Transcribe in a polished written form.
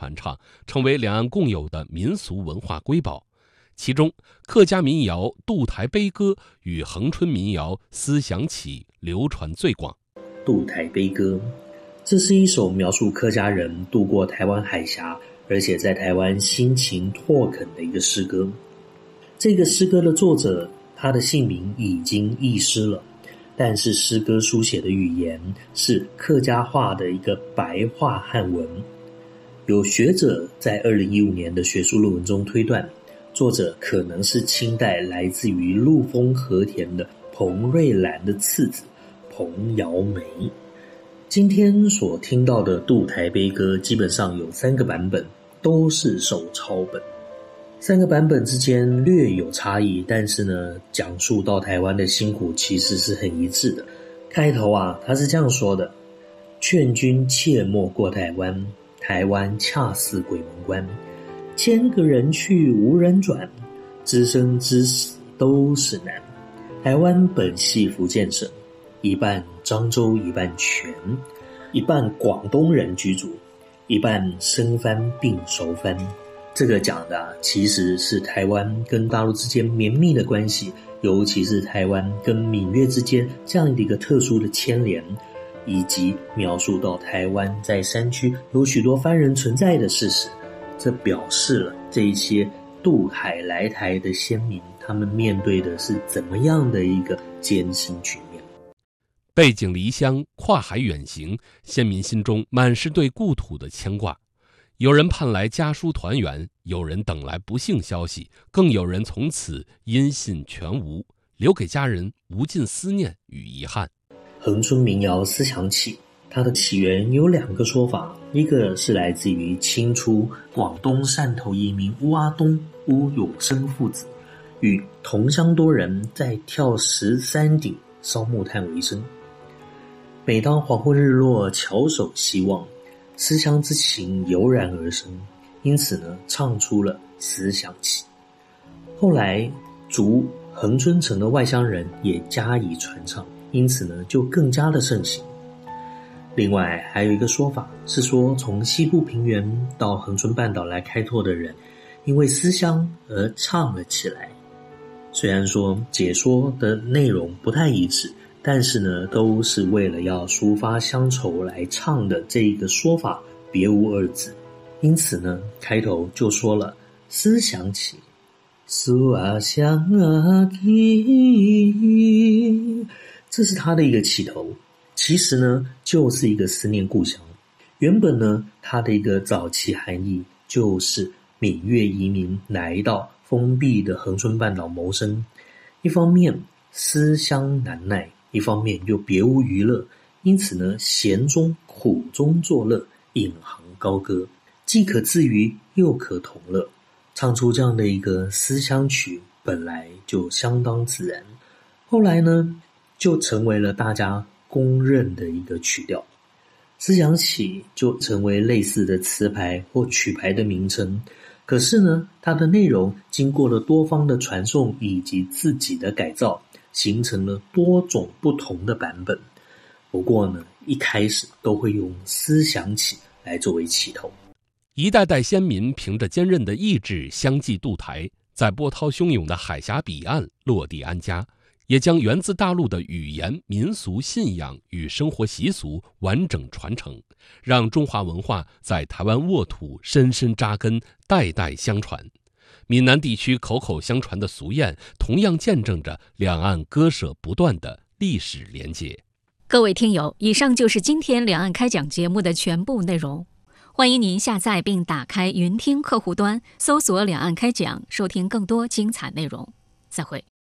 传唱，成为两岸共有的民俗文化瑰宝。其中，客家民谣《渡台悲歌》与恒春民谣《思想起》流传最广。 渡台悲歌，这是一首描述客家人渡过台湾海峡，而且在台湾辛勤拓垦的一个诗歌。这个诗歌的作者，他的姓名已经遗失了，但是诗歌书写的语言是客家话的一个白话汉文。有学者在2015年的学术论文中推断，作者可能是清代来自于陆丰和田的彭瑞兰的次子彭尧梅。今天所听到的渡台悲歌基本上有3个版本，都是手抄本。3个版本之间略有差异，但是呢，讲述到台湾的辛苦其实是很一致的。开头他是这样说的：劝君切莫过台湾，台湾恰似鬼门关，千个人去无人转，知生知死都是难。台湾本系福建省，一半漳州一半泉，一半广东人居住，一半生番并熟番。这个讲的其实是台湾跟大陆之间绵密的关系，尤其是台湾跟闽粤之间这样的一个特殊的牵连，以及描述到台湾在山区有许多番人存在的事实。这表示了这一些渡海来台的先民，他们面对的是怎么样的一个艰辛局面。 背井离乡，跨海远行，先民心中满是对故土的牵挂。有人盼来家书团圆，有人等来不幸消息，更有人从此音信全无，留给家人无尽思念与遗憾。 恒春民谣《思想起》，它的起源有2个说法，一个是来自于清初广东汕头移民乌阿东、乌永生父子，与同乡多人在跳石山顶烧木炭为生。每当黄昏日落，翘首希望，思乡之情油然而生，因此呢，唱出了《思想起》。后来逐恒春城的外乡人也加以传唱，因此呢，就更加的盛行。另外还有一个说法是说，从西部平原到恒春半岛来开拓的人，因为思乡而唱了起来。虽然说解说的内容不太一致，但是呢，都是为了要抒发乡愁来唱的，这一个说法别无二致。因此呢，开头就说了思想起，思啊想啊起，这是他的一个起头。其实呢，就是一个思念故乡。原本呢，它的一个早期含义就是闽粤移民来到封闭的恒春半岛谋生，一方面思乡难耐，一方面又别无娱乐，因此呢，闲中苦中作乐，引吭高歌，既可自娱又可同乐。唱出这样的一个思乡曲本来就相当自然，后来呢，就成为了大家公认的一个曲调。思想起就成为类似的词牌或曲牌的名称，可是呢，它的内容经过了多方的传颂以及自己的改造，形成了多种不同的版本。不过呢，一开始都会用思想起来作为起头。 一代代先民凭着坚韧的意志相继渡台，在波涛汹涌的海峡彼岸落地安家，也将源自大陆的语言、民俗、信仰与生活习俗完整传承，让中华文化在台湾沃土深深扎根，代代相传。闽南地区口口相传的俗谚，同样见证着两岸割舍不断的历史连结。 各位听友，以上就是今天两岸开讲节目的全部内容。欢迎您下载并打开云听客户端，搜索两岸开讲，收听更多精彩内容。再会。